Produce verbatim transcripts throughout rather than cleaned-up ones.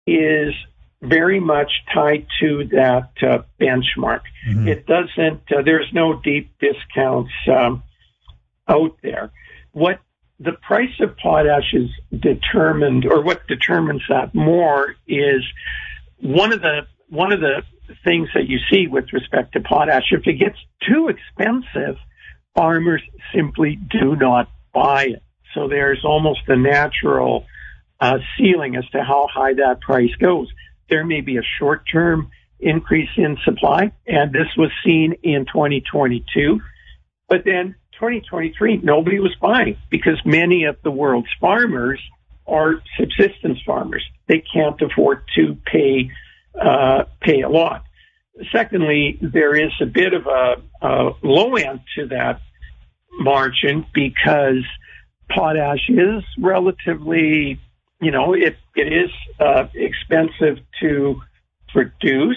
is very much tied to that uh, benchmark. Mm-hmm. It doesn't, uh, there's no deep discounts um, out there. What the price of potash is determined, or what determines that more, is one of the one of the things that you see with respect to potash. If it gets too expensive, farmers simply do not buy it. So there's almost a natural uh, ceiling as to how high that price goes. There may be a short-term increase in supply, and this was seen in twenty twenty-two. But then twenty twenty-three, nobody was buying because many of the world's farmers are subsistence farmers. They can't afford to pay uh, pay a lot. Secondly, there is a bit of a, a low end to that margin because potash is relatively, you know, it, it is uh, expensive to produce.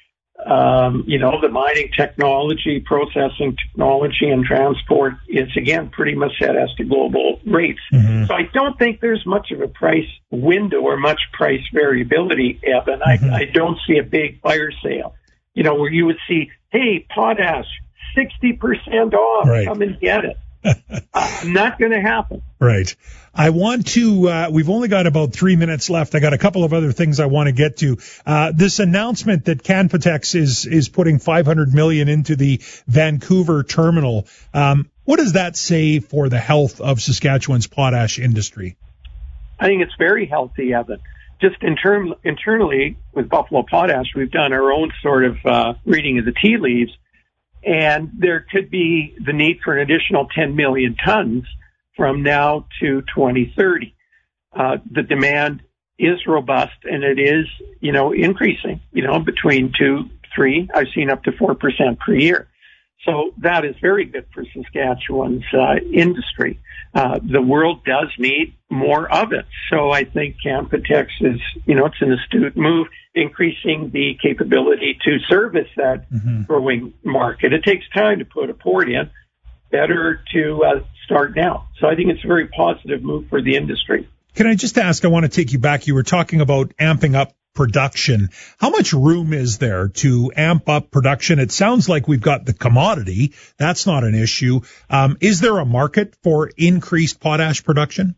Um, you know, the mining technology, processing technology, and transport is, again, pretty much set as to global rates. Mm-hmm. So I don't think there's much of a price window or much price variability, Evan. Mm-hmm. I, I don't see a big fire sale, you know, where you would see, hey, potash, sixty percent off, right. Come and get it. uh, not going to happen. Right. I want to, uh, we've only got about three minutes left. I got a couple of other things I want to get to. Uh, this announcement that Canpotex is, is putting five hundred million dollars into the Vancouver terminal. Um, what does that say for the health of Saskatchewan's potash industry? I think it's very healthy, Evan. Just in term, internally with Buffalo Potash, we've done our own sort of, uh, reading of the tea leaves. And there could be the need for an additional ten million tons from now to twenty thirty. Uh, the demand is robust and it is, you know, increasing, you know, between two, three, I've seen up to four percent per year. So that is very good for Saskatchewan's uh, industry. Uh, the world does need more of it. So I think Canpotex is, you know, it's an astute move, increasing the capability to service that mm-hmm. growing market. It takes time to put a port in. Better to uh, start now. So I think it's a very positive move for the industry. Can I just ask, I want to take you back. You were talking about amping up production. How much room is there to amp up production? It sounds like we've got the commodity. That's not an issue. Um, is there a market for increased potash production?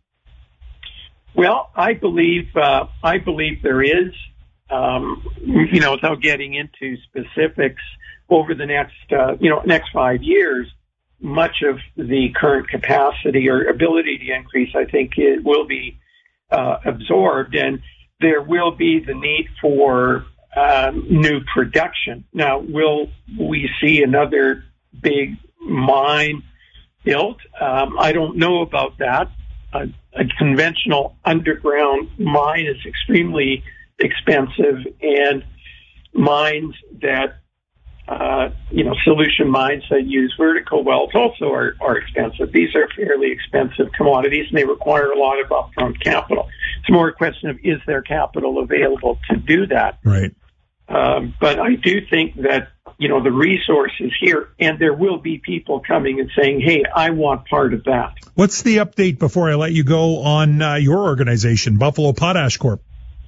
Well, I believe, uh, I believe there is, um, you know, without getting into specifics over the next, uh, you know, next five years, much of the current capacity or ability to increase, I think it will be, uh, absorbed, and there will be the need for um, new production. Now, will we see another big mine built? Um, I don't know about that. A, a conventional underground mine is extremely expensive, and mines that, uh, you know, solution mines that use vertical wells also are, are expensive. These are fairly expensive commodities, and they require a lot of upfront capital. It's more a question of, is there capital available to do that? Right. Um, but I do think that, you know, the resource is here, and there will be people coming and saying, hey, I want part of that. What's the update before I let you go on uh, your organization, Buffalo Potash Corp?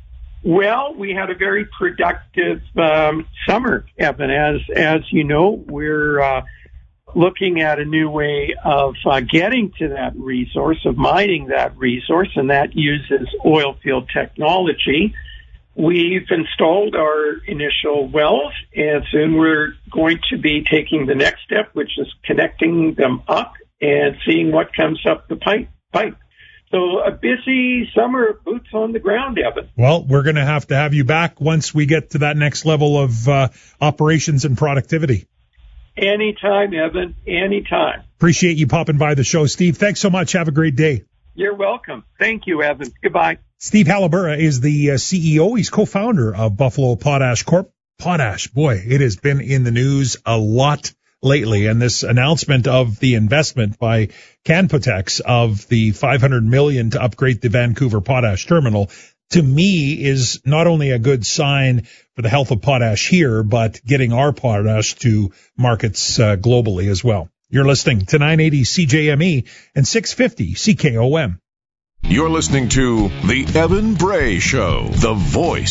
Well, we had a very productive um, summer, Evan. As as you know, we're uh, looking at a new way of uh, getting to that resource, of mining that resource, and that uses oil field technology. We've installed our initial wells, and soon we're going to be taking the next step, which is connecting them up and seeing what comes up the pipe. pipe. So a busy summer of boots on the ground, Evan. Well, we're going to have to have you back once we get to that next level of uh, operations and productivity. Anytime, Evan, anytime. Appreciate you popping by the show, Steve. Thanks so much. Have a great day. You're welcome. Thank you, Evan. Goodbye. Steve Halibura is the uh, C E O. He's co-founder of Buffalo Potash Corp. Potash, boy, it has been in the news a lot lately, and this announcement of the investment by Canpotex of the five hundred million dollars to upgrade the Vancouver potash terminal, to me, is not only a good sign for the health of potash here, but getting our potash to markets uh, globally as well. You're listening to nine eighty C J M E and six fifty C K O M. You're listening to The Evan Bray Show, the voice